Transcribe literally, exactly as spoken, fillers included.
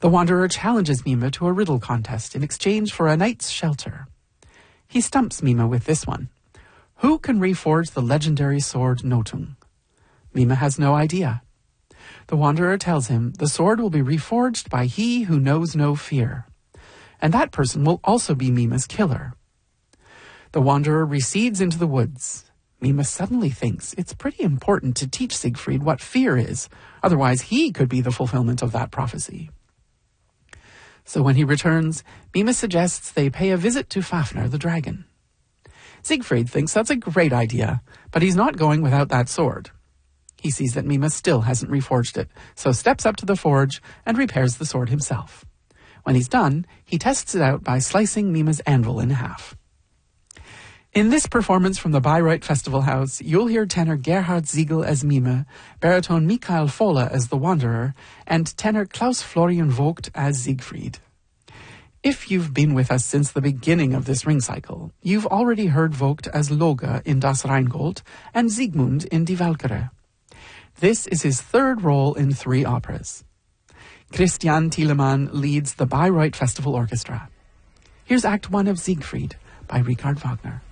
The Wanderer challenges Mime to a riddle contest in exchange for a night's shelter. He stumps Mime with this one. Who can reforge the legendary sword Notung? Mime has no idea. The Wanderer tells him the sword will be reforged by he who knows no fear, and that person will also be Mime's killer. The Wanderer recedes into the woods. Mime suddenly thinks it's pretty important to teach Siegfried what fear is, otherwise he could be the fulfillment of that prophecy. So when he returns, Mime suggests they pay a visit to Fafnir the dragon. Siegfried thinks that's a great idea, but he's not going without that sword. He sees that Mime still hasn't reforged it, so steps up to the forge and repairs the sword himself. When he's done, he tests it out by slicing Mime's anvil in half. In this performance from the Bayreuth Festival House, you'll hear tenor Gerhard Siegel as Mime, baritone Michael Fohle as the Wanderer, and tenor Klaus Florian Vogt as Siegfried. If you've been with us since the beginning of this ring cycle, you've already heard Vogt as Loge in Das Rheingold and Siegmund in Die Walküre. This is his third role in three operas. Christian Thielemann leads the Bayreuth Festival Orchestra. Here's Act One of Siegfried by Richard Wagner.